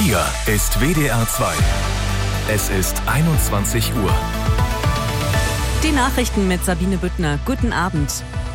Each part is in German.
Hier ist WDR 2. Es ist 21 Uhr. Die Nachrichten mit Sabine Büttner. Guten Abend.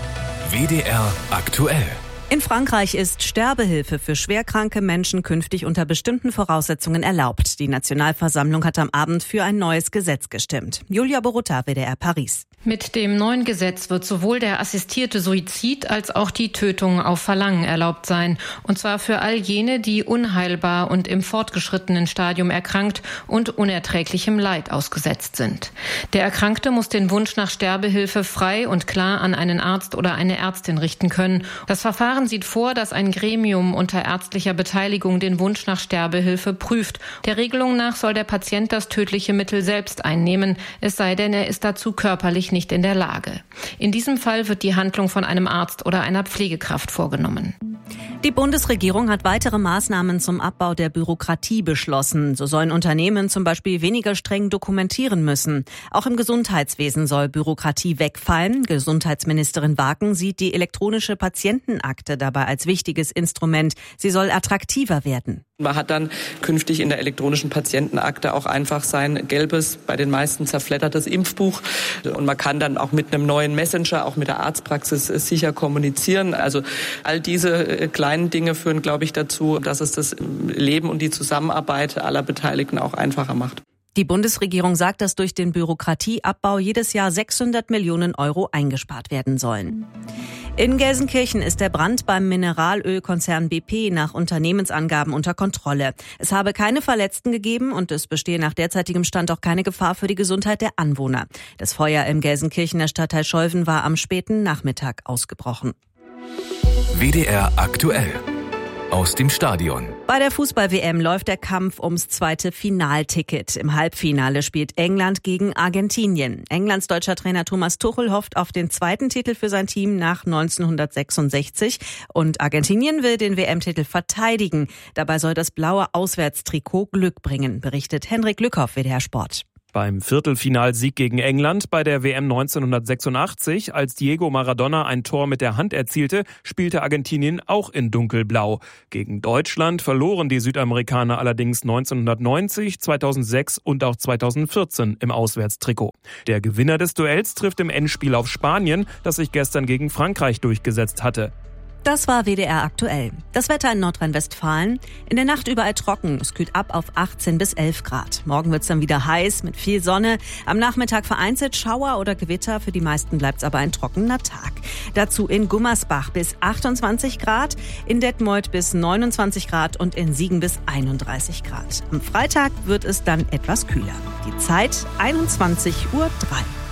WDR aktuell. In Frankreich ist Sterbehilfe für schwerkranke Menschen künftig unter bestimmten Voraussetzungen erlaubt. Die Nationalversammlung hat am Abend für ein neues Gesetz gestimmt. Julia Borutta, WDR Paris. Mit dem neuen Gesetz wird sowohl der assistierte Suizid als auch die Tötung auf Verlangen erlaubt sein. Und zwar für all jene, die unheilbar und im fortgeschrittenen Stadium erkrankt und unerträglichem Leid ausgesetzt sind. Der Erkrankte muss den Wunsch nach Sterbehilfe frei und klar an einen Arzt oder eine Ärztin richten können. Das Verfahren sieht vor, dass ein Gremium unter ärztlicher Beteiligung den Wunsch nach Sterbehilfe prüft. Der Regelung nach soll der Patient das tödliche Mittel selbst einnehmen, es sei denn, er ist dazu körperlich nicht in der Lage. In diesem Fall wird die Handlung von einem Arzt oder einer Pflegekraft vorgenommen. Die Bundesregierung hat weitere Maßnahmen zum Abbau der Bürokratie beschlossen. So sollen Unternehmen zum Beispiel weniger streng dokumentieren müssen. Auch im Gesundheitswesen soll Bürokratie wegfallen. Gesundheitsministerin Waken sieht die elektronische Patientenakte dabei als wichtiges Instrument. Sie soll attraktiver werden. Man hat dann künftig in der elektronischen Patientenakte auch einfach sein gelbes, bei den meisten zerfleddertes Impfbuch. Und man kann dann auch mit einem neuen Messenger, auch mit der Arztpraxis sicher kommunizieren. Also all diese kleinen Dinge führen, glaube ich, dazu, dass es das Leben und die Zusammenarbeit aller Beteiligten auch einfacher macht. Die Bundesregierung sagt, dass durch den Bürokratieabbau jedes Jahr 600 Millionen Euro eingespart werden sollen. In Gelsenkirchen ist der Brand beim Mineralölkonzern BP nach Unternehmensangaben unter Kontrolle. Es habe keine Verletzten gegeben und es bestehe nach derzeitigem Stand auch keine Gefahr für die Gesundheit der Anwohner. Das Feuer im Gelsenkirchener Stadtteil Scholven war am späten Nachmittag ausgebrochen. WDR aktuell. Aus dem Stadion. Bei der Fußball-WM läuft der Kampf ums zweite Finalticket. Im Halbfinale spielt England gegen Argentinien. Englands deutscher Trainer Thomas Tuchel hofft auf den zweiten Titel für sein Team nach 1966. Und Argentinien will den WM-Titel verteidigen. Dabei soll das blaue Auswärtstrikot Glück bringen, berichtet Henrik Lückhoff, WDR Sport. Beim Viertelfinalsieg gegen England bei der WM 1986, als Diego Maradona ein Tor mit der Hand erzielte, spielte Argentinien auch in dunkelblau. Gegen Deutschland verloren die Südamerikaner allerdings 1990, 2006 und auch 2014 im Auswärtstrikot. Der Gewinner des Duells trifft im Endspiel auf Spanien, das sich gestern gegen Frankreich durchgesetzt hatte. Das war WDR aktuell. Das Wetter in Nordrhein-Westfalen. In der Nacht überall trocken. Es kühlt ab auf 18 bis 11 Grad. Morgen wird's dann wieder heiß mit viel Sonne. Am Nachmittag vereinzelt Schauer oder Gewitter. Für die meisten bleibt's aber ein trockener Tag. Dazu in Gummersbach bis 28 Grad, in Detmold bis 29 Grad und in Siegen bis 31 Grad. Am Freitag wird es dann etwas kühler. Die Zeit 21:03 Uhr.